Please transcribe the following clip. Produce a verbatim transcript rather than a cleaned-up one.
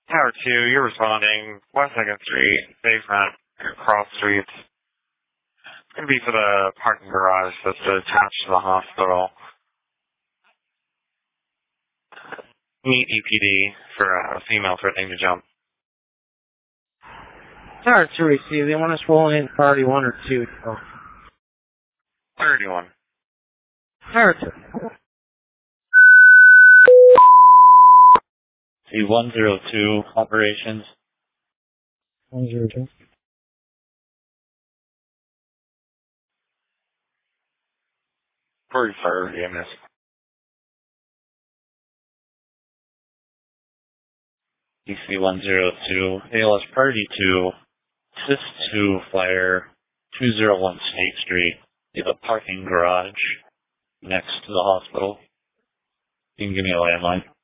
Tower two, you're responding. West second Street, Bayfront, cross streets. It's going to be for the parking garage that's attached to the hospital. Meet E P D for a female threatening to jump. Tower two, we see. They want us rolling in priority one or two. Oh. thirty-one. Tower two. See one zero two operations. one zero two. forty-five, yeah, miss. D C one zero two, A L S Party two, S I S two Flyer, two oh one State Street. You have a parking garage next to the hospital. You can give me a landline.